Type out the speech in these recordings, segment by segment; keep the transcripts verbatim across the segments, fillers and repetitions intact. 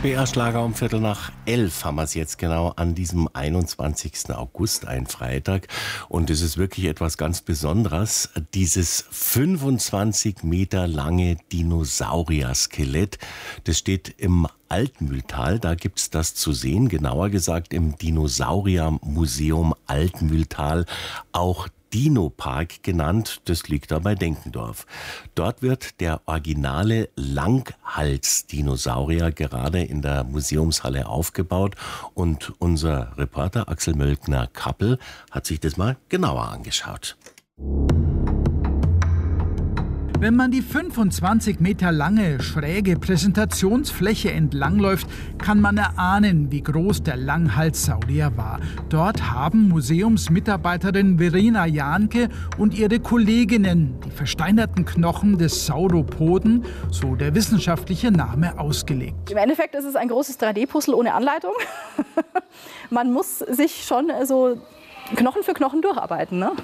B R-Schlager um Viertel nach elf haben wir es jetzt genau an diesem einundzwanzigsten August, ein Freitag. Und es ist wirklich etwas ganz Besonderes. Dieses fünfundzwanzig Meter lange Dinosaurier-Skelett, das steht im Altmühltal. Da gibt's das zu sehen, genauer gesagt im Dinosauriermuseum Altmühltal, auch Dino-Park genannt, das liegt da bei Denkendorf. Dort wird der originale Langhals-Dinosaurier gerade in der Museumshalle aufgebaut und unser Reporter Axel Mölkner-Kappel hat sich das mal genauer angeschaut. Wenn man die fünfundzwanzig Meter lange, schräge Präsentationsfläche entlangläuft, kann man erahnen, wie groß der Langhalssaurier war. Dort haben Museumsmitarbeiterin Verena Jahnke und ihre Kolleginnen die versteinerten Knochen des Sauropoden, so der wissenschaftliche Name, ausgelegt. Im Endeffekt ist es ein großes drei D-Puzzle ohne Anleitung. Man muss sich schon so Knochen für Knochen durcharbeiten, ne?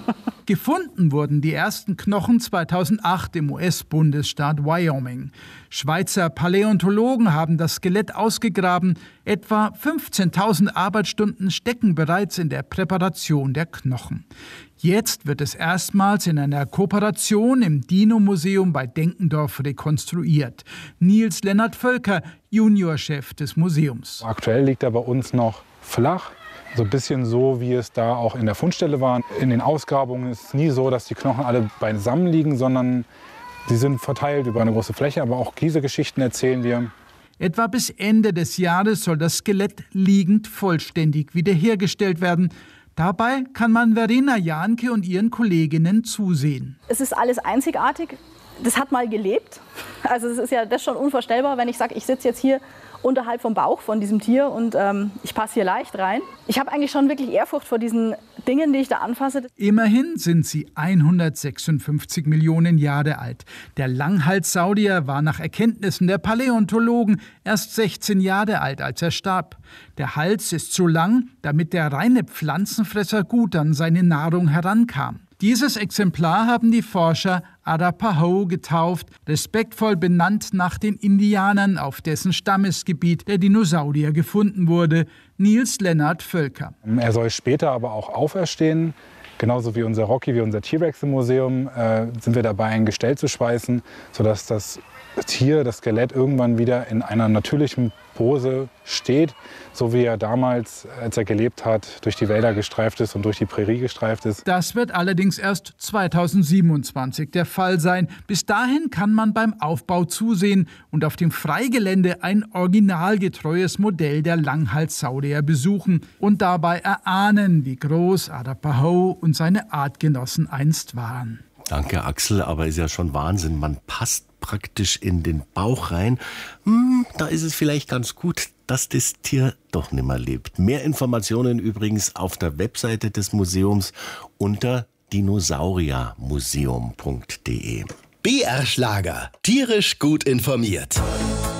Gefunden wurden die ersten Knochen zweitausendacht im U S-Bundesstaat Wyoming. Schweizer Paläontologen haben das Skelett ausgegraben. Etwa fünfzehntausend Arbeitsstunden stecken bereits in der Präparation der Knochen. Jetzt wird es erstmals in einer Kooperation im Dino-Museum bei Denkendorf rekonstruiert. Nils Lennart Völker, Juniorchef des Museums. Aktuell liegt er bei uns noch flach. So ein bisschen so, wie es da auch in der Fundstelle war. In den Ausgrabungen ist es nie so, dass die Knochen alle beisammen liegen, sondern sie sind verteilt über eine große Fläche. Aber auch diese Geschichten erzählen wir. Etwa bis Ende des Jahres soll das Skelett liegend vollständig wiederhergestellt werden. Dabei kann man Verena Jahnke und ihren Kolleginnen zusehen. Es ist alles einzigartig. Das hat mal gelebt. Also es ist ja das schon unvorstellbar, wenn ich sage, ich sitze jetzt hier unterhalb vom Bauch von diesem Tier und ähm, ich passe hier leicht rein. Ich habe eigentlich schon wirklich Ehrfurcht vor diesen Dingen, die ich da anfasse. Immerhin sind sie hundertsechsundfünfzig Millionen Jahre alt. Der Langhalssaurier war nach Erkenntnissen der Paläontologen erst sechzehn Jahre alt, als er starb. Der Hals ist so lang, damit der reine Pflanzenfresser gut an seine Nahrung herankam. Dieses Exemplar haben die Forscher Arapaho getauft, respektvoll benannt nach den Indianern, auf dessen Stammesgebiet der Dinosaurier gefunden wurde. Nils Lennart Völker. Er soll später aber auch auferstehen. Genauso wie unser Rocky, wie unser T-Rex im Museum, äh, sind wir dabei, ein Gestell zu schweißen, sodass das Tier, das Skelett, irgendwann wieder in einer natürlichen Pose steht, so wie er damals, als er gelebt hat, durch die Wälder gestreift ist und durch die Prärie gestreift ist. Das wird allerdings erst zweitausendsiebenundzwanzig der Fall sein. Bis dahin kann man beim Aufbau zusehen und auf dem Freigelände ein originalgetreues Modell der Langhalssaurier besuchen und dabei erahnen, wie groß Arapaho und seine Artgenossen einst waren. Danke, Axel, aber ist ja schon Wahnsinn. Man passt praktisch in den Bauch rein. Hm, da ist es vielleicht ganz gut, dass das Tier doch nicht mehr lebt. Mehr Informationen übrigens auf der Webseite des Museums unter dinosauriermuseum punkt de. B R Schlager. Tierisch gut informiert.